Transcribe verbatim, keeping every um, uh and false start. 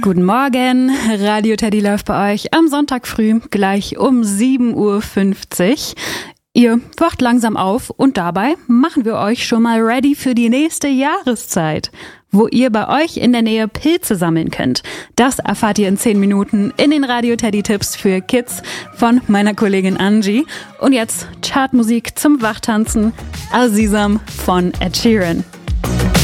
Guten Morgen, Radio Teddy läuft bei euch am Sonntag früh, gleich um sieben Uhr fünfzig. Ihr wacht langsam auf und dabei machen wir euch schon mal ready für die nächste Jahreszeit, wo ihr bei euch in der Nähe Pilze sammeln könnt. Das erfahrt ihr in zehn Minuten in den Radio Teddy Tipps für Kids von meiner Kollegin Angie. Und jetzt Chartmusik zum Wachtanzen, Al Sisam von Ed Sheeran.